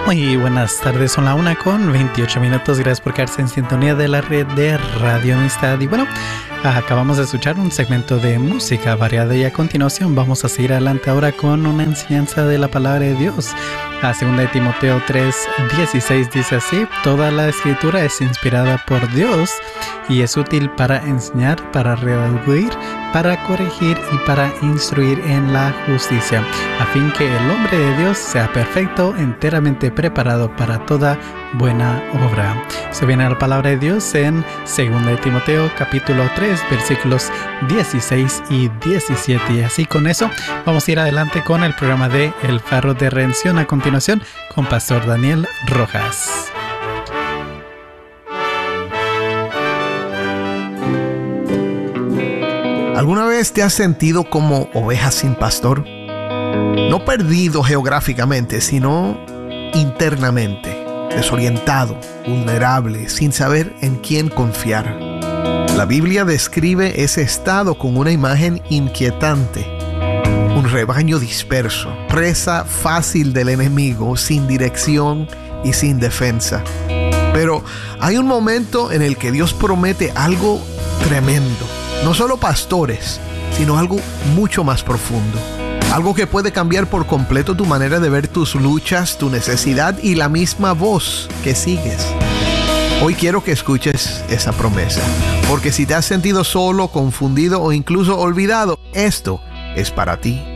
Muy buenas tardes, son la 1:28. Gracias por quedarse en sintonía de la red de Radio Amistad. Y bueno, acabamos de escuchar un segmento de música variada y a continuación vamos a seguir adelante ahora con una enseñanza de la palabra de Dios. La 2 de Timoteo 3:16 dice así: toda la escritura es inspirada por Dios y es útil para enseñar, para redarguir, para corregir y para instruir en la justicia, a fin que el hombre de Dios sea perfecto, enteramente preparado para toda buena obra. Se viene la palabra de Dios en 2 de Timoteo capítulo 3 versículos 16 y 17. Y así con eso vamos a ir adelante con el programa de El Faro de Redención a continuación con Pastor Daniel Rojas. ¿Alguna vez te has sentido como oveja sin pastor? No perdido geográficamente, sino internamente, desorientado, vulnerable, sin saber en quién confiar. La Biblia describe ese estado con una imagen inquietante. Un rebaño disperso, presa fácil del enemigo, sin dirección y sin defensa. Pero hay un momento en el que Dios promete algo tremendo. No solo pastores, sino algo mucho más profundo. Algo que puede cambiar por completo tu manera de ver tus luchas, tu necesidad y la misma voz que sigues. Hoy quiero que escuches esa promesa, porque si te has sentido solo, confundido o incluso olvidado, esto es para ti.